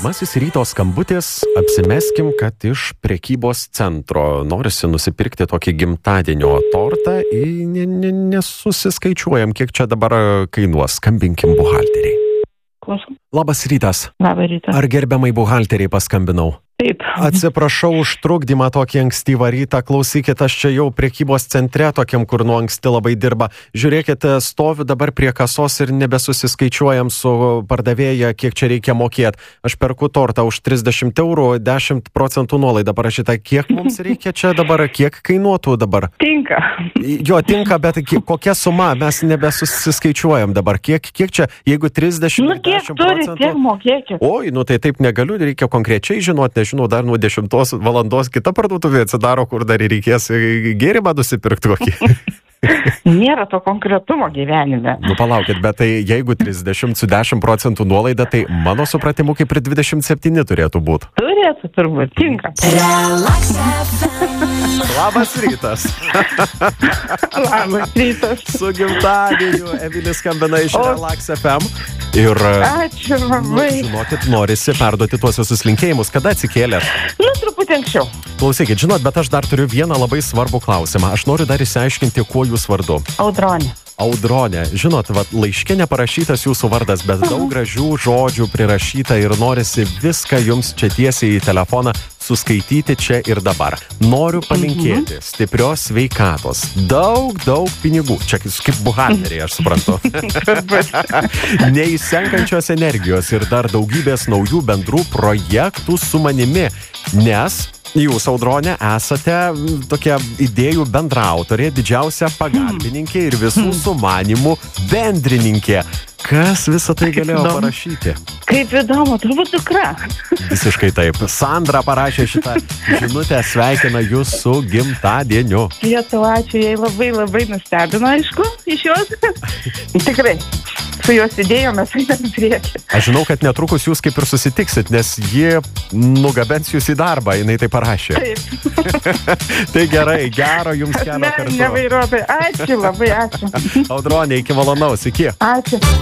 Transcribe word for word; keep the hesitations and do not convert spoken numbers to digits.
Pirmasis ryto skambutis, apsimeskim, kad iš prekybos centro norisi nusipirkti tokį gimtadienio tortą ir ne, ne, nesusiskaičiuojam, kiek čia dabar kainuos. Skambinkim buhalteriai. Klausom. Labas rytas. Labą rytą. Ar gerbiamai buhalteriai paskambinau? Taip. Atsiprašau už trukdymą tokį ankstyvą rytą. Klausykit, aš čia jau prekybos centre tokiam, kur nuo anksti labai dirba. Žiūrėkit, stoviu dabar prie kasos ir nebesusiskaičiuojam su pardavėja, kiek čia reikia mokėti. Aš perku tortą už trisdešimt eurų, dešimt procentų nuolaida parašyta. Kiek mums reikia čia dabar, kiek kainuotų dabar? Tinka. Jo, tinka, bet kokia suma? Mes nebesusiskaičiuojam dabar. Kiek, kiek čia, jeigu trisdešimt, Nu, kiek dešimt turi, procentų? tiek mokėkit. Oi, nu tai taip negaliu, reikia konkrečiai žinoti, nežinau, dar nuo dešimtos valandos kita parduotuvė atsidaro, kur dar reikės gėrimą nusipirkti kokį. Nėra to konkretumo gyvenime. Nu palaukit, bet tai jeigu trisdešimt su dešimt procentų nuolaida, tai mano supratimu kaip ir dvidešimt septyni turėtų būti. Turėtų turbūt, tinka. Labas rytas. Labas rytas. Su gimtadieniu Emilis skambina iš Relax F M. Ir, Ačiū labai. nu, žinokit, norisi perduoti tuos visus linkėjimus. Kada atsikėlėt? Nu, truputį anksčiau. Klausykit, žinot, bet aš dar turiu vieną labai svarbų klausimą. Aš noriu dar išsiaiškinti, kuo jūs vardu. Audronė. Audronė, žinot, vat, laiške neparašytas jūsų vardas, bet daug gražių žodžių prirašyta ir norisi viską jums čia tiesiai į telefoną suskaityti čia ir dabar. Noriu palinkėti stiprios sveikatos, daug, daug pinigų, čia kaip buhalteriai, aš suprantu, neįsenkančios energijos ir dar daugybės naujų bendrų projektų su manimi, nes jūs, Audronė, esate tokia idėjų bendraautorė, didžiausia pagalbininkė ir visų sumanimų bendrininkė. Kas visą tai galėjo parašyti? Kaip įdomu, turbūt dukra. Visiškai taip. Sandra parašė šitą žinutę, sveikina jūs su gimtadieniu. Lietuva, ačiū, jai labai labai nustebino, aišku, iš jos. Tikrai, su jos idėjom mes einam į priekį. Aš žinau, kad netrukus jūs kaip ir susitiksit, nes ji nugabens jūs į darbą, jinai tai parašė. Taip. Tai gerai, gero jums kelio kartu. Ne, nevairuotojai, ačiū, labai ačiū. Audronė, iki malonaus, iki. Ačiū.